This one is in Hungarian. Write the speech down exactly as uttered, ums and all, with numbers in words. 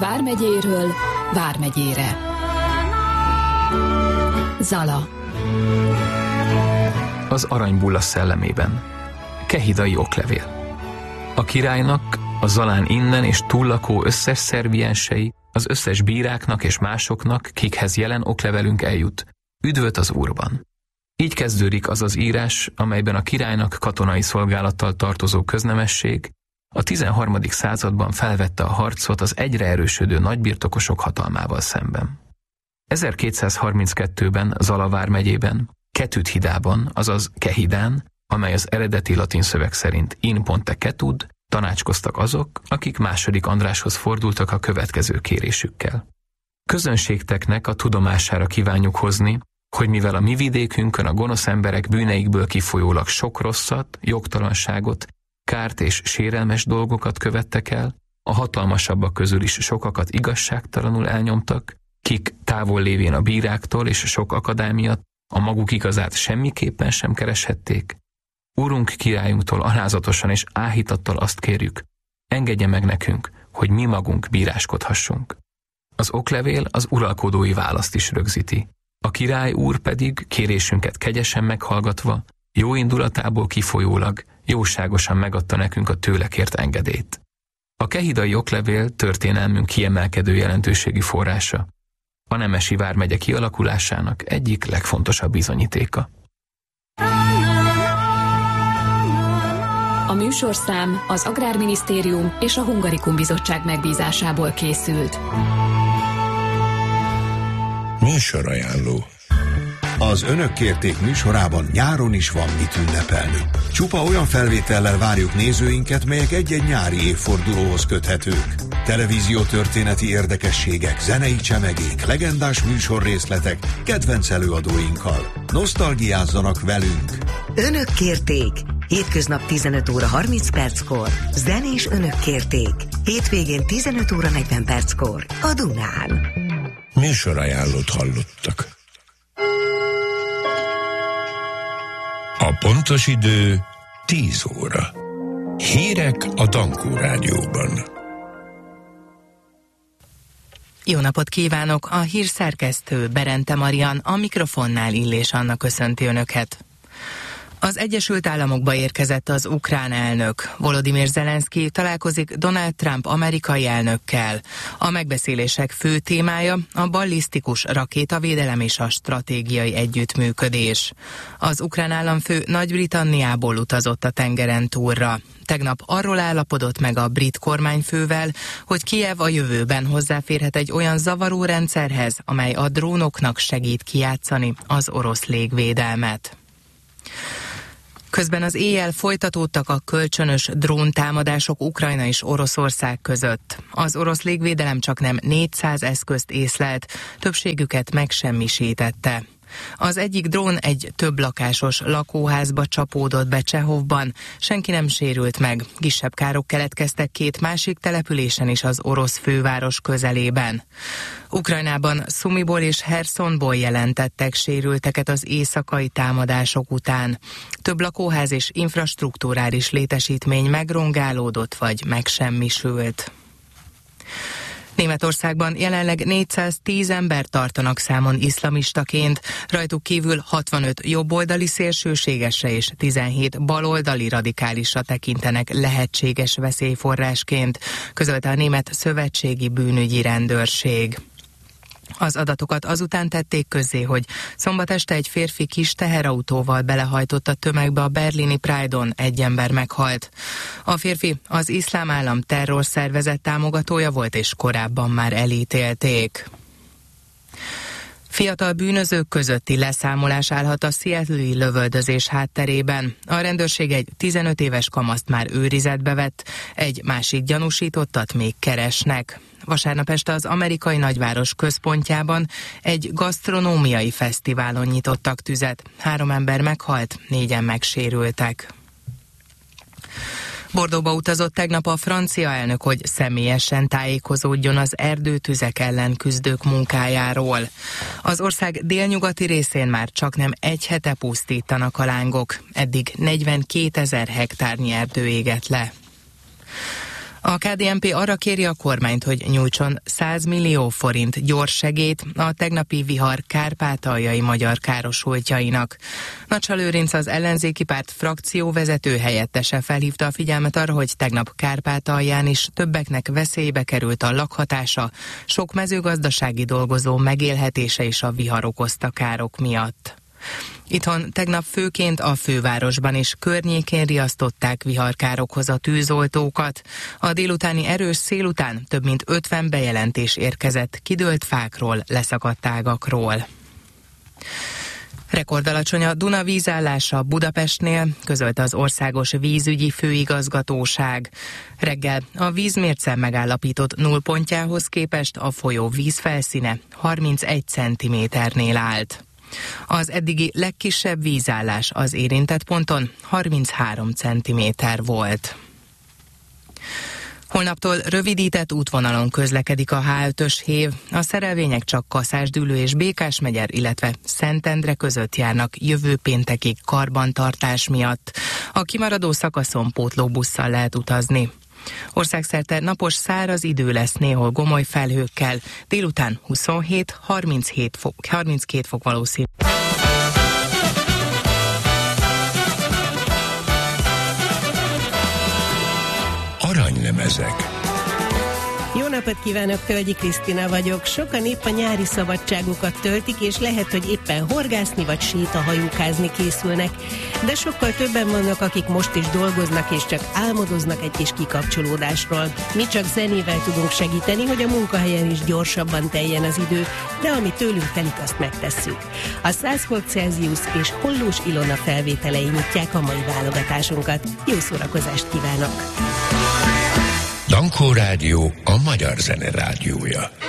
Vármegyéről Vármegyére. Zala. Az aranybulla szellemében. Kehidai oklevél. A királynak, a Zalán innen és túllakó összes szerviensei, az összes bíráknak és másoknak, kikhez jelen oklevelünk eljut. Üdvöt az Úrban. Így kezdődik az az írás, amelyben a királynak katonai szolgálattal tartozó köznemesség a tizenharmadik században felvette a harcot az egyre erősödő nagybirtokosok hatalmával szemben. ezerkétszázharminckettőben Zala vármegyében, Ketüd-hidában, azaz Kehidán, amely az eredeti latin szöveg szerint in ponte Ketud, tanácskoztak azok, akik második Andráshoz fordultak a következő kérésükkel. Közönségteknek a tudomására kívánjuk hozni, hogy mivel a mi vidékünkön a gonosz emberek bűneikből kifolyólag sok rosszat, jogtalanságot, kárt és sérelmes dolgokat követtek el, a hatalmasabbak közül is sokakat igazságtalanul elnyomtak, kik távol lévén a bíráktól és sok akadály miatt a maguk igazát semmiképpen sem kereshették. Urunk királyunktól alázatosan és áhítattal azt kérjük, engedje meg nekünk, hogy mi magunk bíráskodhassunk. Az oklevél az uralkodói választ is rögzíti. A király úr pedig kérésünket kegyesen meghallgatva, jó indulatából kifolyólag, jóságosan megadta nekünk a tőle kért engedélyt. A kehidai oklevél történelmünk kiemelkedő jelentőségi forrása, a nemesi vármegye kialakulásának egyik legfontosabb bizonyítéka. A műsorszám az Agrárminisztérium és a Hungarikum Bizottság megbízásából készült. Műsorajánló. Az Önök kérték műsorában nyáron is van mit ünnepelni. Csupa olyan felvétellel várjuk nézőinket, melyek egy-egy nyári évfordulóhoz köthetők. Televíziótörténeti érdekességek, zenei csemegék, legendás műsorrészletek, kedvenc előadóinkkal. Nosztalgiázzanak velünk! Önök kérték! Hétköznap tizenöt óra harminc perckor. Zenés Önök kérték. Hétvégén tizenöt óra negyven perckor. A Dunán. Műsorajánlót hallottak. A pontos idő tíz óra. Hírek a Dankó Rádióban. Jó napot kívánok! A hírszerkesztő Berente Marian, a mikrofonnál Illés Anna köszönti Önöket. Az Egyesült Államokba érkezett az ukrán elnök. Volodymyr Zelenszky találkozik Donald Trump amerikai elnökkel. A megbeszélések fő témája a ballisztikus rakétavédelem és a stratégiai együttműködés. Az ukrán államfő Nagy-Britanniából utazott a tengeren túlra. Tegnap arról állapodott meg a brit kormányfővel, hogy Kijev a jövőben hozzáférhet egy olyan zavaró rendszerhez, amely a drónoknak segít kijátszani az orosz légvédelmet. Közben az éjjel folytatódtak a kölcsönös dróntámadások Ukrajna és Oroszország között. Az orosz légvédelem csaknem négyszáz eszközt észlelt, többségüket megsemmisítette. Az egyik drón egy több lakásos lakóházba csapódott be Csehovban, senki nem sérült meg, kisebb károk keletkeztek két másik településen is az orosz főváros közelében. Ukrajnában Szumiból és Herszonból jelentettek sérülteket az éjszakai támadások után. Több lakóház és infrastruktúrális létesítmény megrongálódott vagy megsemmisült. Németországban jelenleg négyszáztíz ember tartanak számon iszlamistaként, rajtuk kívül hatvanöt jobboldali szélsőségesre és tizenhét baloldali radikálisra tekintenek lehetséges veszélyforrásként, közölte a Német Szövetségi Bűnügyi Rendőrség. Az adatokat azután tették közzé, hogy szombat este egy férfi kis teherautóval belehajtott a tömegbe a berlini Pride-on, egy ember meghalt. A férfi az Iszlám Állam terrorszervezet támogatója volt, és korábban már elítélték. Fiatal bűnözők közötti leszámolás állhat a seattle-i lövöldözés hátterében. A rendőrség egy tizenöt éves kamaszt már őrizetbe vett, egy másik gyanúsítottat még keresnek. Vasárnap este az amerikai nagyváros központjában egy gasztronómiai fesztiválon nyitottak tüzet. Három ember meghalt, négyen megsérültek. Bordeauxba utazott tegnap a francia elnök, hogy személyesen tájékozódjon az erdőtüzek ellen küzdők munkájáról. Az ország délnyugati részén már csaknem egy hete pusztítanak a lángok, eddig negyvenkétezer hektárnyi erdő égett le. A ká dé en pé arra kéri a kormányt, hogy nyújtson száz millió forint gyors segélyt a tegnapi vihar kárpátaljai magyar károsultjainak. Nacsa Lőrinc, az ellenzéki párt frakcióvezető helyettese felhívta a figyelmet arra, hogy tegnap Kárpátalján is többeknek veszélybe került a lakhatása, sok mezőgazdasági dolgozó megélhetése is a vihar okozta károk miatt. Itthon tegnap főként a fővárosban és környékén riasztották viharkárokhoz a tűzoltókat. A délutáni erős szél után több mint ötven bejelentés érkezett kidőlt fákról, leszakadt ágakról. Rekordalacsony a Duna vízállása Budapestnél, közölte az Országos Vízügyi Főigazgatóság. Reggel a vízmérce megállapított nullpontjához képest a folyó vízfelszíne harmincegy centiméternél állt. Az eddigi legkisebb vízállás az érintett ponton harminchárom centiméter volt. Holnaptól rövidített útvonalon közlekedik a há ötös hév. A szerelvények csak Kaszásdűlő és Békásmegyer, illetve Szentendre között járnak jövő péntekig karbantartás miatt. A kimaradó szakaszon pótlóbusszal lehet utazni. Országszerte napos száraz idő lesz, néhol gomoly felhőkkel, délután huszonhét harminchét fok, harminckét fok valószínű. Aranylemezek. Jó napot kívánok, Tölgyi Krisztina vagyok. Sokan épp a nyári szabadságukat töltik, és lehet, hogy éppen horgászni vagy sétahajókázni készülnek. De sokkal többen vannak, akik most is dolgoznak, és csak álmodoznak egy kis kikapcsolódásról. Mi csak zenével tudunk segíteni, hogy a munkahelyen is gyorsabban teljen az idő, de ami tőlünk telik, azt megtesszük. A száz fok Celsius és Hollós Ilona felvételei nyitják a mai válogatásunkat. Jó szórakozást kívánok! Dankó Rádió, a magyar zene rádiója.